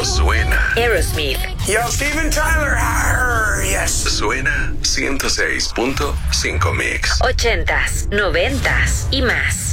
suena. Aerosmith. Yo, Steven Tyler. Yes. Suena 106.5 Mix. 80s, 90s y más.